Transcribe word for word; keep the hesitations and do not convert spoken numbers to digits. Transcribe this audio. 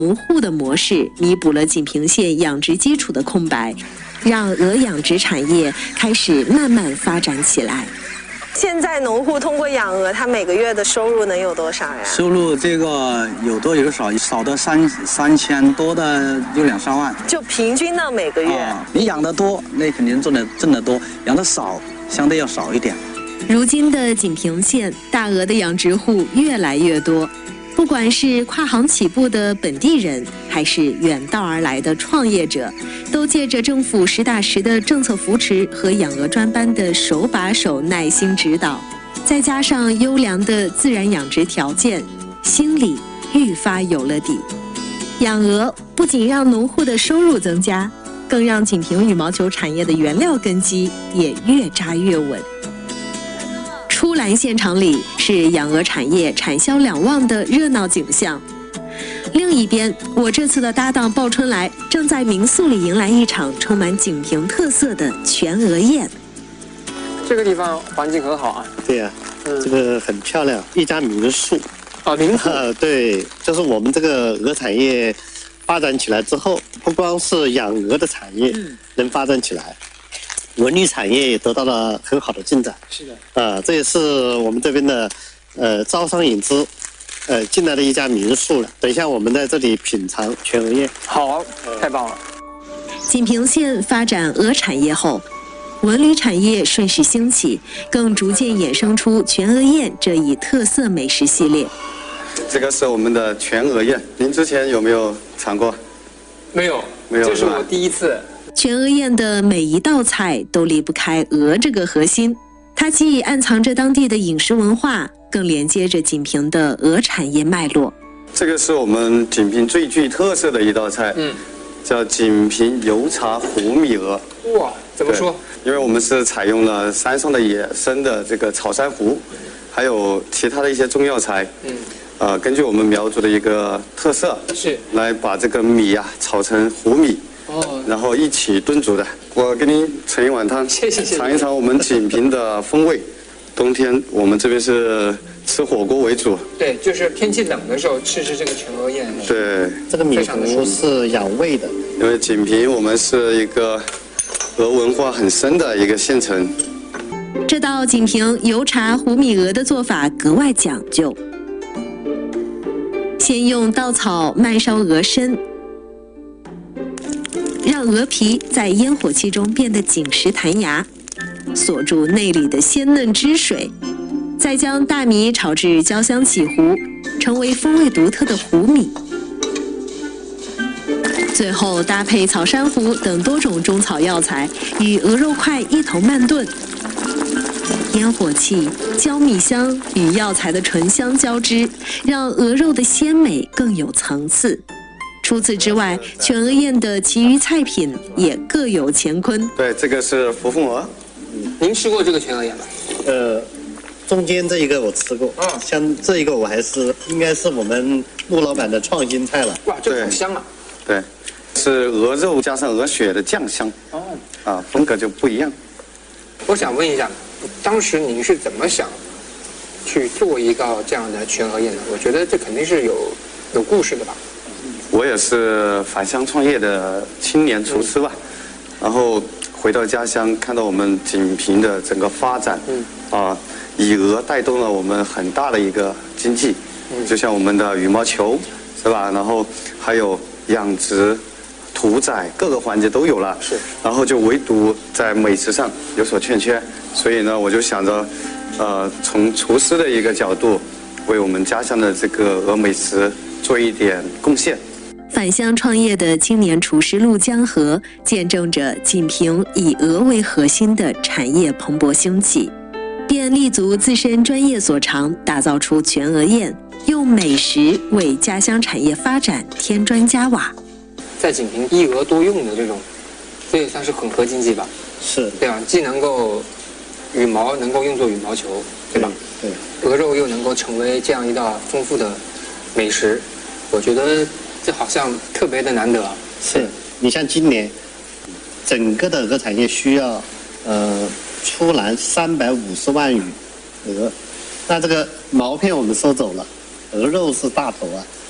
农户的模式弥补了锦屏县养殖基础的空白，让鹅养殖产业开始慢慢发展起来。 现在农户通过养鹅，他每个月的收入能有多少呀？ 收入这个有多有少，少的三三千多的有两三万。 就平均到每个月。 啊，你养得多，那肯定挣的挣得多；养得少，相对要少一点。 如今的锦屏县大鹅的养殖户越来越多。不管是跨行起步的本地人，还是远道而来的创业者，都借着政府实打实的政策扶持和养鹅专班的手把手耐心指导，再加上优良的自然养殖条件，心里愈发有了底。养鹅不仅让农户的收入增加，更让锦屏羽毛球产业的原料根基也越扎越稳。出栏现场里是养鹅产业产销两旺的热闹景象，另一边，我这次的搭档鲍春来正在民宿里迎来一场充满锦屏特色的全鹅宴。 这个地方环境很好啊。 对呀、啊嗯，这个很漂亮，一家民宿。 啊，民宿。 呃，对，就是我们这个鹅产业发展起来之后，不光是养鹅的产业能发展起来。文旅产业也得到了很好的进展。 是的， 啊、呃，这也是我们这边的，呃，招商引资，呃，进来的一家民宿了。等一下，我们在这里品尝全鹅宴。 好，太棒了。 锦屏县发展鹅产业后，文旅产业顺势兴起，更逐渐衍生出全鹅宴这一特色美食系列。 这个是我们的全鹅宴，您之前有没有尝过？ 没有， 没有， 这是我第一次。 全鹅宴的每一道菜都离不开鹅这个核心，它既暗藏着当地的饮食文化，更连接着锦屏的鹅产业脉络。 这个是我们锦屏最具特色的一道菜，嗯，叫锦屏油茶糊米鹅。 哇，怎么说？ 因为我们是采用了山上的野生的这个草珊瑚，还有其他的一些中药材，嗯，呃，根据我们苗族的一个特色， 是来把这个米呀、啊、炒成糊米。哦，然后一起炖煮的。我给您盛一碗汤， 谢谢谢谢， 尝一尝我们锦屏的风味。冬天我们这边是吃火锅为主， 对，就是天气冷的时候吃吃这个全鹅宴。 对， 这个米糊是养胃的， 因为锦屏我们是一个鹅文化很深的一个县城。 这道锦屏油茶糊米鹅的做法格外讲究，先用稻草慢烧鹅身。让鹅皮在烟火气中变得紧实弹牙，锁住内里的鲜嫩汁水，再将大米炒至焦香起糊，成为风味独特的糊米。最后搭配草珊瑚等多种中草药材，与鹅肉块一同慢炖。烟火气、焦米香与药材的醇香交织，让鹅肉的鲜美更有层次。除此之外，全鹅宴的其余菜品也各有乾坤。 对，这个是扶凤鹅。 您吃过这个全鹅宴吗？ 呃，中间这一个我吃过，嗯，像这一个我还是应该是我们陆老板的创新菜了。 哇，这个好香啊！ 对，是鹅肉加上鹅血的酱香。哦，啊，风格就不一样。 我想问一下，当时您是怎么想去做一道这样的全鹅宴的？我觉得这肯定是有有故事的吧。 我也是返乡创业的青年厨师吧，然后回到家乡，看到我们锦屏的整个发展，嗯，啊，以鹅带动了我们很大的一个经济，嗯，就像我们的羽毛球，是吧？然后还有养殖、屠宰各个环节都有了， 是， 然后就唯独在美食上有所欠缺，所以呢，我就想着，呃，从厨师的一个角度，为我们家乡的这个鹅美食做一点贡献。 返乡创业的青年厨师陆江河，见证着锦屏以鹅为核心的产业蓬勃兴起，便立足自身专业所长，打造出全鹅宴，用美食为家乡产业发展添砖加瓦。 在锦屏一鹅多用的这种，这也算是混合经济吧？ 是， 对吧？既能够羽毛能够用作羽毛球，对吧？ 对， 鹅肉又能够成为这样一道丰富的美食，我觉得这好像特别的难得。 是，你像今年，整个的鹅产业需要，呃，出栏三百五十万羽鹅，那这个毛片我们收走了，鹅肉是大头啊。